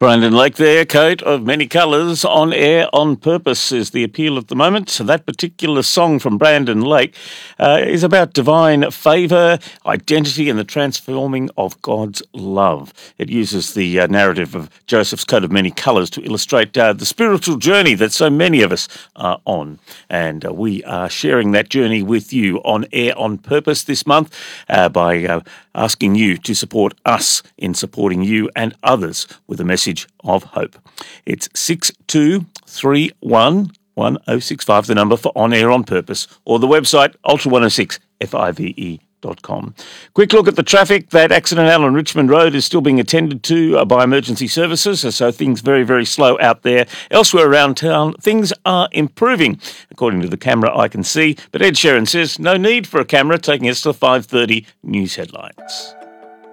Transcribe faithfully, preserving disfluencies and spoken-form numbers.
Brandon Lake there, coat of many colours, on air on purpose is the appeal at the moment. So that particular song from Brandon Lake uh, is about divine favour, identity and the transforming of God's love. It uses the uh, narrative of Joseph's coat of many colours to illustrate uh, the spiritual journey that so many of us are on. And uh, we are sharing that journey with you on air on purpose this month uh, by uh, asking you to support us in supporting you and others with a message of hope. It's six two three one one oh six five, the number for On Air On Purpose, or the website ultra one oh six five dot com. Quick look at the traffic. That accident out on Richmond Road is still being attended to uh, by emergency services, so things very, very slow out there. Elsewhere around town, things are improving, according to the camera I can see. But Ed Sheeran says no need for a camera, taking us to the five thirty news headlines.